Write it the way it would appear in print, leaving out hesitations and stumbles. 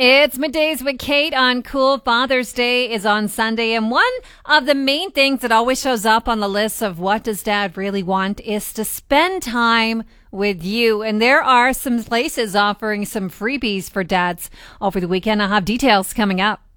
It's Middays with Kate on Cool. Father's Day is on Sunday, and one of the main things that always shows up on the list of what does dad really want is to spend time with you. And there are some places offering some freebies for dads over the weekend. I'll have details coming up.